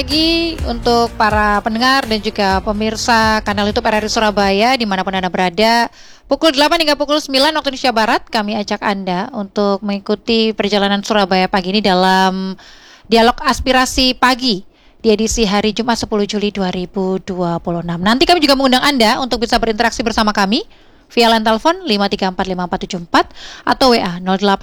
Pagi untuk para pendengar dan juga pemirsa kanal YouTube RRI Surabaya dimanapun Anda berada. Pukul 8 hingga pukul 9 waktu Indonesia Barat kami ajak Anda untuk mengikuti perjalanan Surabaya pagi ini dalam Dialog Aspirasi Pagi di edisi hari Jumat 10 Juli 2026. Nanti kami juga mengundang Anda untuk bisa berinteraksi bersama kami via line telepon 5345474 atau WA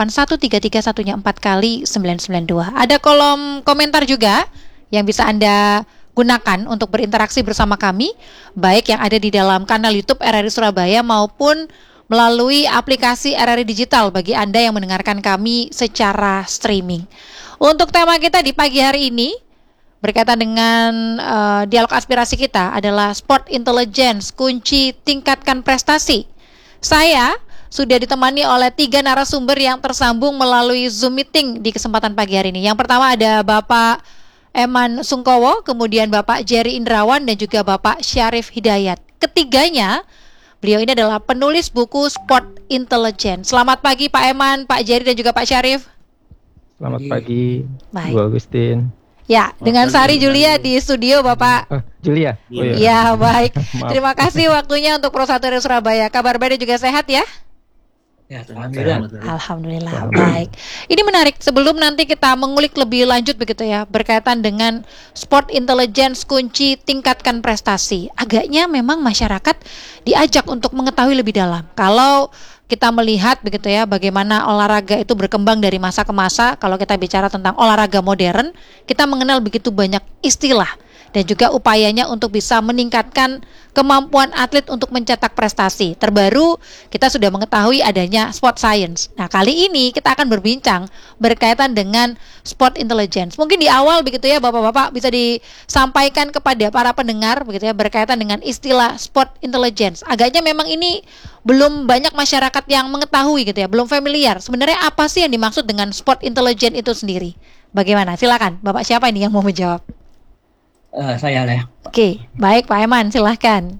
08133104 Ada kolom komentar juga yang bisa Anda gunakan untuk berinteraksi bersama kami, baik yang ada di dalam kanal YouTube RRI Surabaya maupun melalui aplikasi RRI Digital bagi Anda yang mendengarkan kami secara streaming. Untuk tema kita di pagi hari ini berkaitan dengan dialog aspirasi kita adalah Sport Intelligence, kunci tingkatkan prestasi. Saya sudah ditemani oleh 3 narasumber yang tersambung melalui Zoom meeting di kesempatan pagi hari ini. Yang pertama ada Bapak Eman Sungkowo, kemudian Bapak Jerry Indrawan dan juga Bapak Syarif Hidayat. Ketiganya, beliau ini adalah penulis buku Sport Intelligence. Selamat pagi Pak Eman, Pak Jerry dan juga Pak Syarif. Selamat pagi, baik. Bu Agustin. Ya, dengan Sari Julia di studio Bapak. Julia. Oh, iya. Ya, baik. Terima kasih waktunya untuk Pro 1 RRI Surabaya. Kabar baik dan juga sehat ya? Ya, Alhamdulillah. Baik. Ini menarik. Sebelum nanti kita mengulik lebih lanjut begitu ya, berkaitan dengan Sport Intelligence kunci tingkatkan prestasi. Agaknya memang masyarakat diajak untuk mengetahui lebih dalam. Kalau kita melihat begitu ya, bagaimana olahraga itu berkembang dari masa ke masa. Kalau kita bicara tentang olahraga modern, kita mengenal begitu banyak istilah dan juga upayanya untuk bisa meningkatkan kemampuan atlet untuk mencetak prestasi. Terbaru kita sudah mengetahui adanya sport science. Nah, kali ini kita akan berbincang berkaitan dengan sport intelligence. Mungkin di awal begitu ya Bapak-bapak bisa disampaikan kepada para pendengar begitu ya berkaitan dengan istilah sport intelligence. Agaknya memang ini belum banyak masyarakat yang mengetahui gitu ya, belum familiar. Sebenarnya apa sih yang dimaksud dengan sport intelligence itu sendiri? Bagaimana? Silakan, Bapak siapa ini yang mau menjawab? Saya lah. Oke, baik Pak Eman, silahkan.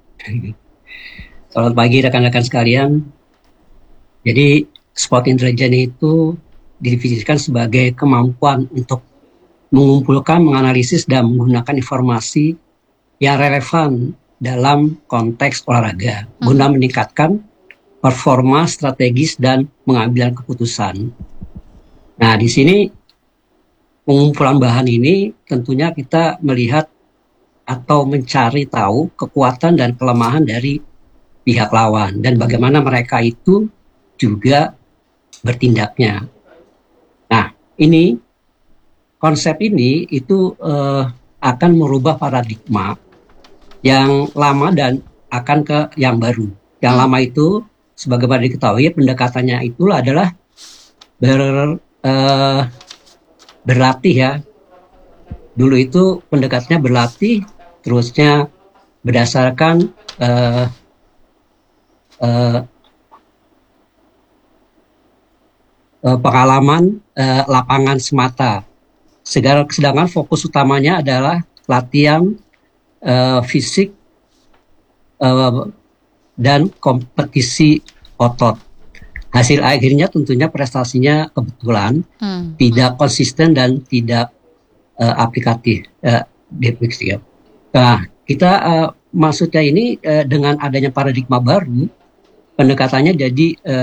Selamat pagi rekan-rekan sekalian. Jadi sport intelligence itu didefinisikan sebagai kemampuan untuk mengumpulkan, menganalisis dan menggunakan informasi yang relevan dalam konteks olahraga guna meningkatkan performa strategis dan pengambilan keputusan. Nah, di sini pengumpulan bahan ini tentunya kita melihat atau mencari tahu kekuatan dan kelemahan dari pihak lawan dan bagaimana mereka itu juga bertindaknya. Nah, ini konsep ini itu akan merubah paradigma yang lama dan akan ke yang baru. Yang lama itu sebagaimana diketahui pendekatannya itulah adalah berlatih ya. Dulu itu pendekatannya berlatih, terusnya berdasarkan pengalaman lapangan semata. Sedangkan fokus utamanya adalah latihan fisik dan kompetisi otot. Hasil akhirnya tentunya prestasinya kebetulan tidak konsisten dan tidak aplikatif. Nah, kita maksudnya ini dengan adanya paradigma baru, pendekatannya jadi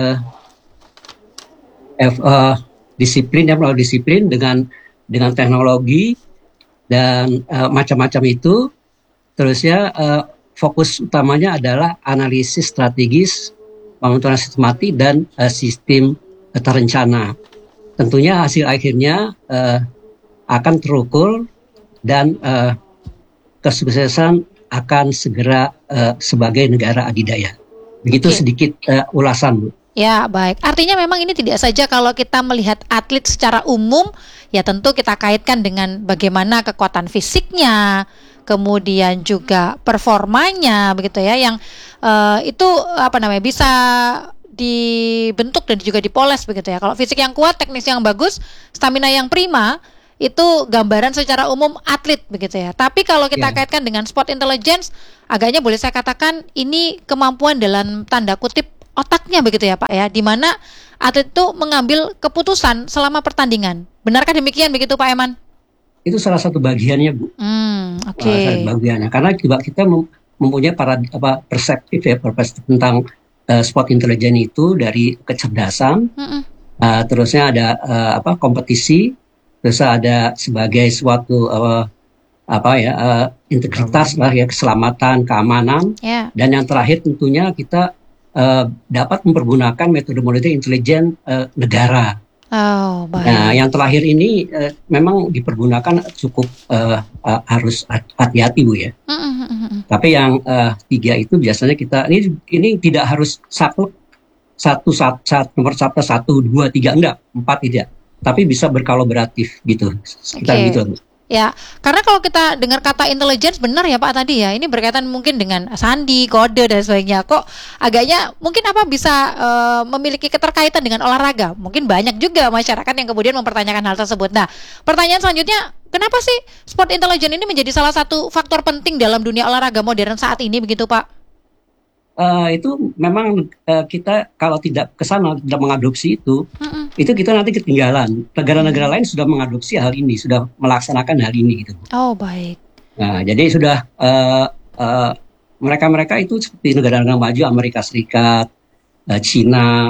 disiplin ya, melalui disiplin dengan teknologi dan macam-macam itu. Terusnya fokus utamanya adalah analisis strategis, pembentukan sistematik dan sistem terencana. Tentunya hasil akhirnya akan terukur dan kesuksesan akan segera sebagai negara adidaya. Begitu sedikit ulasan, Bu. Ya, baik. Artinya memang ini tidak saja kalau kita melihat atlet secara umum, ya tentu kita kaitkan dengan bagaimana kekuatan fisiknya, kemudian juga performanya begitu ya, yang itu bisa dibentuk dan juga dipoles begitu ya. Kalau fisik yang kuat, teknis yang bagus, stamina yang prima, itu gambaran secara umum atlet begitu ya. Tapi kalau kita kaitkan dengan sport intelligence, agaknya boleh saya katakan ini kemampuan dalam tanda kutip otaknya begitu ya Pak ya, di mana atlet itu mengambil keputusan selama pertandingan. Benarkah demikian begitu Pak Eman? itu salah satu bagiannya, Bu. Oke. Salah satu bagiannya. Karena juga kita mempunyai perspektif tentang sport intelligence itu dari kecerdasan, terusnya ada kompetisi, terus ada sebagai suatu integritas lah ya, keselamatan, keamanan, dan yang terakhir tentunya kita dapat mempergunakan metode intelijen negara. Oh, baik. Nah, yang terakhir ini memang dipergunakan cukup harus hati-hati, Bu ya. Tapi yang tiga itu biasanya kita ini tidak harus nomor satu, dua, tiga, enggak, 4 tidak. Tapi bisa berkolaboratif gitu. Sekitar gitu. Ya, karena kalau kita dengar kata intelligence, benar ya Pak tadi ya, ini berkaitan mungkin dengan sandi, kode dan sebagainya. Kok agaknya mungkin bisa memiliki keterkaitan dengan olahraga? Mungkin banyak juga masyarakat yang kemudian mempertanyakan hal tersebut. Nah, pertanyaan selanjutnya, kenapa sih sport intelligence ini menjadi salah satu faktor penting dalam dunia olahraga modern saat ini begitu Pak? Itu memang kita kalau tidak ke sana, tidak mengadopsi itu kita nanti ketinggalan. Negara-negara lain sudah mengadopsi hal ini, sudah melaksanakan hal ini gitu. Oh, baik. Nah, jadi sudah mereka itu seperti negara-negara maju, Amerika Serikat, Cina,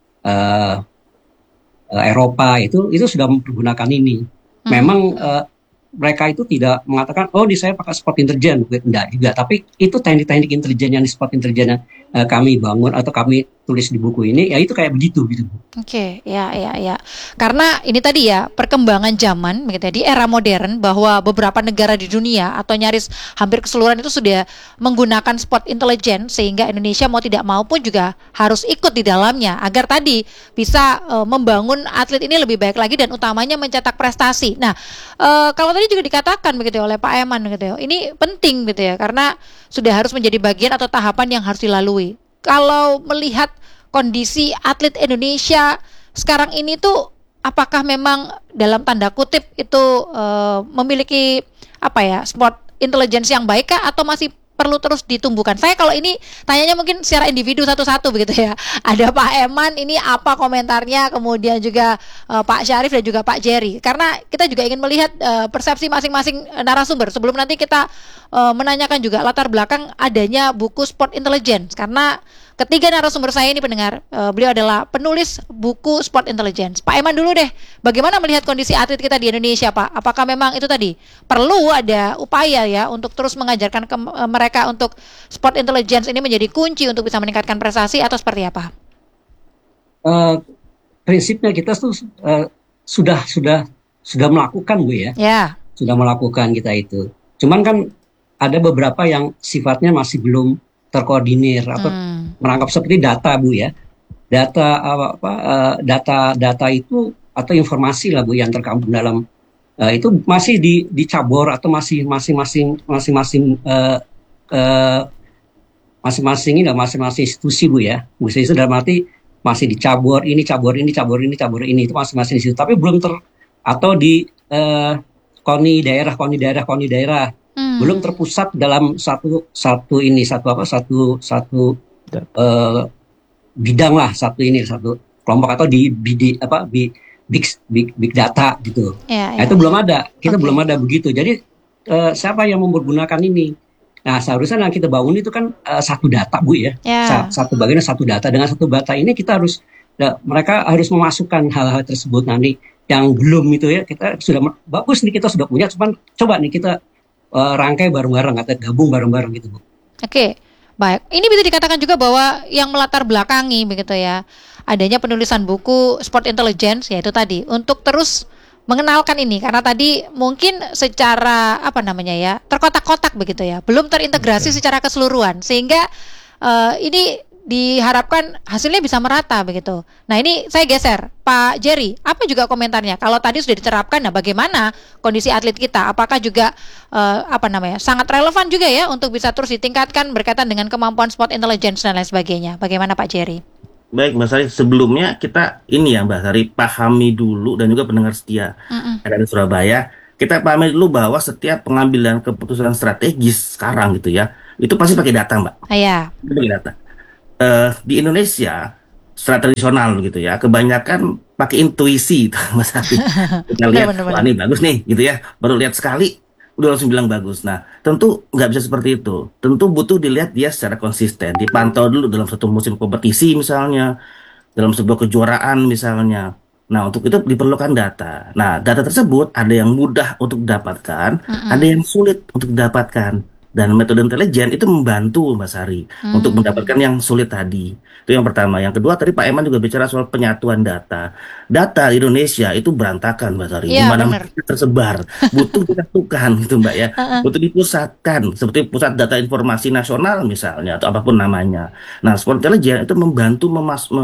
Eropa itu sudah menggunakan ini. Memang mereka itu tidak mengatakan, oh ini saya pakai sport intelligence, enggak juga. Tapi itu teknik-teknik intelijen yang di sport intelligence yang kami bangun atau kami tulis di buku ini, ya itu kayak begitu gitu. Oke, ya. Karena ini tadi ya perkembangan zaman, begitu ya, di era modern bahwa beberapa negara di dunia atau nyaris hampir keseluruhan itu sudah menggunakan sport intelligence, sehingga Indonesia mau tidak mau pun juga harus ikut di dalamnya agar tadi bisa membangun atlet ini lebih baik lagi dan utamanya mencetak prestasi. Nah, kalau tadi juga dikatakan begitu ya oleh Pak Eman gitu ya, ini penting gitu ya karena sudah harus menjadi bagian atau tahapan yang harus dilalui. Kalau melihat kondisi atlet Indonesia sekarang ini tuh, apakah memang dalam tanda kutip itu memiliki sport intelligence yang baik kah atau masih perlu terus ditumbuhkan? Saya kalau ini tanyanya mungkin secara individu satu-satu begitu ya. Ada Pak Eman, ini apa komentarnya, kemudian juga Pak Syarif dan juga Pak Jerry. Karena kita juga ingin melihat persepsi masing-masing narasumber sebelum nanti kita menanyakan juga latar belakang adanya buku Sport Intelligence. Karena ketiga narasumber saya ini pendengar, beliau adalah penulis buku Sport Intelligence. Pak Eman dulu deh, bagaimana melihat kondisi atlet kita di Indonesia Pak? Apakah memang itu tadi perlu ada upaya ya untuk terus mengajarkan mereka untuk Sport Intelligence ini menjadi kunci untuk bisa meningkatkan prestasi atau seperti apa? Prinsipnya kita tuh sudah melakukan Bu ya. Sudah melakukan kita itu. Cuman kan ada beberapa yang sifatnya masih belum terkoordinir atau merangkap seperti data Bu ya. Data itu atau informasi lah Bu yang terkandung dalam itu masih dicabor atau masing-masing institusi Bu ya. Institusi dalam arti masih dicabor ini itu masing-masing institusi, tapi belum atau di KONI daerah belum terpusat dalam satu bidang lah, satu kelompok atau di big data gitu. Nah, itu belum ada. Kita belum ada begitu. Jadi siapa yang mempergunakan ini? Nah, seharusnya yang kita bangun itu kan satu data Bu ya. Satu bagian satu data. Dengan satu data ini kita harus mereka harus memasukkan hal-hal tersebut nanti yang belum itu ya. Kita sudah bagus nih, kita sudah punya, cuman coba nih kita rangkai bareng-bareng atau gabung bareng-bareng gitu Bu. Oke, baik. Ini bisa dikatakan juga bahwa yang melatar belakangi begitu ya adanya penulisan buku Sport Intelligence, yaitu tadi untuk terus mengenalkan ini, karena tadi mungkin secara terkotak-kotak begitu ya, belum terintegrasi secara keseluruhan sehingga ini diharapkan hasilnya bisa merata begitu. Nah, ini saya geser Pak Jerry, apa juga komentarnya kalau tadi sudah diterapkan? Nah, bagaimana kondisi atlet kita? Apakah juga sangat relevan juga ya untuk bisa terus ditingkatkan berkaitan dengan kemampuan sport intelligence dan lain sebagainya? Bagaimana Pak Jerry? Baik Mbak Sari, sebelumnya kita ini ya Mbak Sari pahami dulu, dan juga pendengar setia dari Surabaya, kita pahami dulu bahwa setiap pengambilan keputusan strategis sekarang gitu ya, itu pasti pakai data Mbak. Iya. Itu pakai data. Di Indonesia secara tradisional gitu ya. Kebanyakan pakai intuisi itu Mas Hafiz. Kita lihat, wah Benar-benar. ini bagus nih gitu ya. Baru lihat sekali udah langsung bilang bagus. Nah, tentu nggak bisa seperti itu. Tentu butuh dilihat dia secara konsisten, dipantau dulu dalam satu musim kompetisi misalnya, dalam sebuah kejuaraan misalnya. Nah, untuk itu diperlukan data. Nah, data tersebut ada yang mudah untuk didapatkan, ada Mm-mm. yang sulit untuk didapatkan. Dan metode intelijen itu membantu Mas Hari untuk mendapatkan Hmm. yang sulit tadi. Itu yang pertama. Yang kedua, tadi Pak Eman juga bicara soal penyatuan data. Data di Indonesia itu berantakan, Mas Hari. Di Iya, benar. mana-mana tersebar. Butuh disatukan gitu, Mbak ya. Heeh. Butuh dipusatkan. Seperti pusat data informasi nasional misalnya, atau apapun namanya. Nah, sport intelijen itu membantu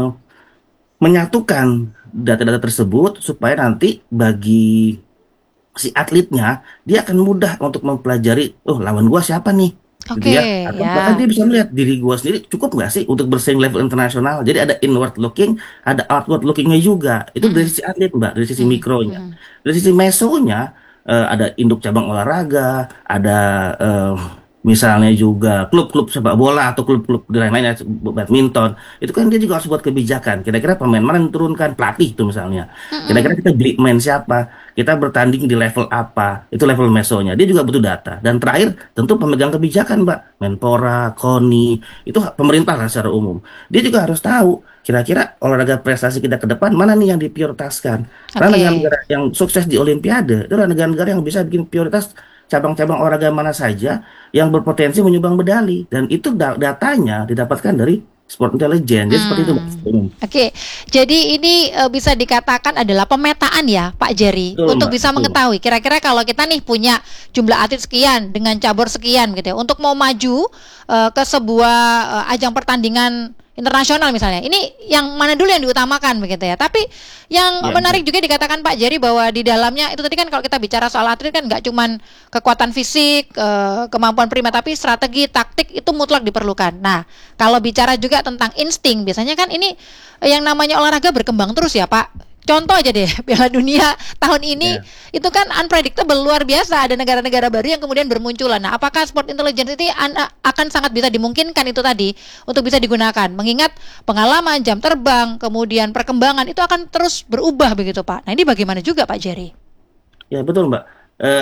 menyatukan data-data tersebut supaya nanti bagi si atletnya dia akan mudah untuk mempelajari, oh lawan gua siapa nih, gitu Oke, ya. Atau bahkan ya. dia bisa melihat diri gua sendiri cukup nggak sih untuk bersaing level internasional. Jadi ada inward looking, ada outward lookingnya juga. Itu dari Mm-mm. sisi atlet Mbak, dari sisi Mm-mm. mikronya. Mm-mm. Dari sisi mesonya ada induk cabang olahraga, ada eh, misalnya juga klub-klub sepak bola atau klub-klub di lain-lain, badminton. Itu kan dia juga harus buat kebijakan. Kira-kira pemain mana yang diturunkan, pelatih itu misalnya. Kira-kira Mm-mm. kita beli main siapa, kita bertanding di level apa, itu level mesonya. Dia juga butuh data. Dan terakhir, tentu pemegang kebijakan, Mbak. Menpora, KONI, itu pemerintah lah secara umum. Dia juga harus tahu, kira-kira olahraga prestasi kita ke depan, mana nih yang diprioritaskan. Karena Oke. negara-negara yang sukses di Olimpiade, itu adalah negara-negara yang bisa bikin prioritas cabang-cabang olahraga mana saja yang berpotensi menyumbang medali. Dan itu datanya didapatkan dari sport intelligence. Jadi seperti itu, Mbak. Hmm. Oke, jadi ini bisa dikatakan adalah pemetaan ya, Pak Jerry, Betul, untuk Mbak. bisa Betul. mengetahui kira-kira kalau kita nih punya jumlah atlet sekian dengan cabur sekian gitu ya, untuk mau maju ke sebuah ajang pertandingan internasional misalnya, ini yang mana dulu yang diutamakan begitu ya. Tapi yang Ya, menarik juga dikatakan Pak Jerry bahwa di dalamnya itu tadi kan kalau kita bicara soal atlet kan nggak cuman kekuatan fisik, kemampuan prima, tapi strategi, taktik itu mutlak diperlukan. Nah, kalau bicara juga tentang insting, biasanya kan ini yang namanya olahraga berkembang terus ya Pak. Contoh aja deh, Piala Dunia tahun ini ya. itu kan unpredictable luar biasa. Ada negara-negara baru yang kemudian bermunculan. Nah, apakah sport intelligence ini akan sangat bisa dimungkinkan itu tadi untuk bisa digunakan? Mengingat pengalaman, jam terbang, kemudian perkembangan itu akan terus berubah begitu Pak. Nah, ini bagaimana juga Pak Jerry? Ya betul Mbak.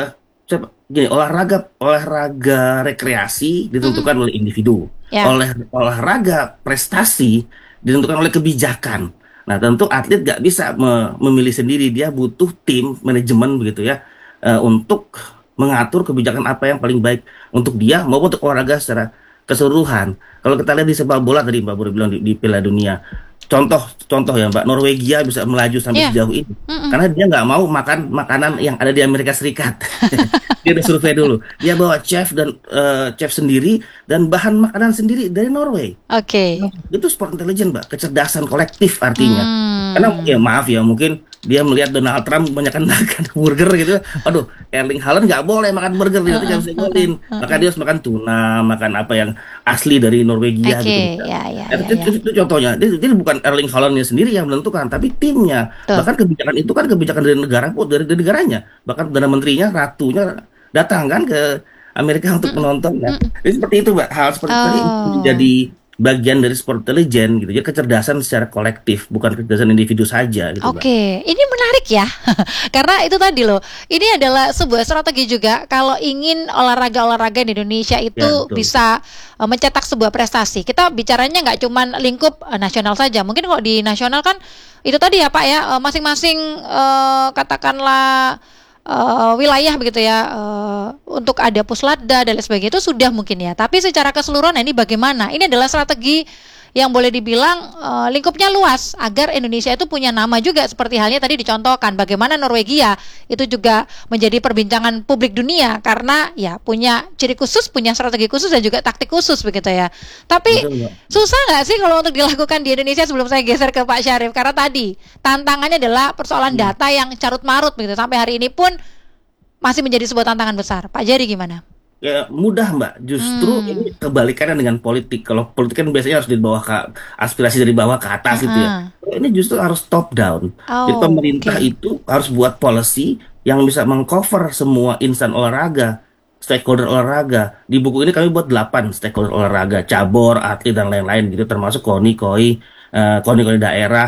Gini, olahraga olahraga rekreasi Mm-mm. ditentukan oleh individu. Ya, Olahraga prestasi ditentukan oleh kebijakan. Nah, tentu atlet gak bisa memilih sendiri. Dia butuh tim manajemen begitu ya, untuk mengatur kebijakan apa yang paling baik untuk dia maupun untuk olahraga secara keseluruhan. Kalau kita lihat di sepak bola tadi Mbak Buru bilang di Piala Dunia. Contoh ya Mbak, Norwegia bisa melaju sampai ya. sejauh ini Mm-mm. karena dia nggak mau makan makanan yang ada di Amerika Serikat. Dia udah survei dulu. Dia bawa chef dan chef sendiri dan bahan makanan sendiri dari Norway. Oke. Itu sport intelligence, Mbak. Kecerdasan kolektif artinya. Karena ya Hmm. maaf ya, mungkin dia melihat Donald Trump banyak makan burger gitu. Aduh, Erling Haaland nggak boleh makan burger, dia nanti nggak bisa golin. Maka dia harus makan tuna, makan apa yang asli dari Norwegia gitu. Oke, ya, ya, Ya, ya, ya. itu contohnya. Dia bukan Erling Haalandnya sendiri yang menentukan, tapi timnya. Tuh. Bahkan kebijakan itu kan kebijakan dari negara pun, dari negaranya. Bahkan perdana menterinya, ratunya datang kan ke Amerika untuk Mm-mm. menonton. Nah, Mm-mm. jadi seperti itu, Mbak. Hal seperti itu tadi Oh. menjadi bagian dari sport intelligence gitu. Jadi kecerdasan secara kolektif, bukan kecerdasan individu saja gitu, Mbak. Oke, ini menarik ya. Karena itu tadi loh. Ini adalah sebuah strategi juga kalau ingin olahraga-olahraga di Indonesia Ya, itu betul. bisa mencetak sebuah prestasi. Kita bicaranya nggak cuman lingkup nasional saja. Mungkin kalau di nasional kan itu tadi ya Pak ya, masing-masing katakanlah wilayah begitu ya, untuk ada puslatda dan lain sebagainya itu sudah mungkin ya. Tapi secara keseluruhan ini bagaimana? Ini adalah strategi yang boleh dibilang lingkupnya luas agar Indonesia itu punya nama juga seperti halnya tadi dicontohkan bagaimana Norwegia itu juga menjadi perbincangan publik dunia karena ya punya ciri khusus, punya strategi khusus dan juga taktik khusus begitu ya. Tapi Betul, Mbak. susah nggak sih kalau untuk dilakukan di Indonesia sebelum saya geser ke Pak Syarif karena tadi tantangannya adalah persoalan data yang carut marut begitu sampai hari ini pun masih menjadi sebuah tantangan besar. Pak Jari gimana? Ya mudah Mbak, justru Hmm. ini kebalikannya dengan politik. Kalau politik kan biasanya harus di bawah ke aspirasi dari bawah ke atas gitu ya. Heeh. Kalau ini justru harus top down. Jadi Oh, pemerintah oke. itu harus buat policy yang bisa mengcover semua insan olahraga, stakeholder olahraga. Di buku ini kami buat 8 stakeholder olahraga, cabur, atlet dan lain-lain gitu, termasuk KONI, KOI, koni-koni daerah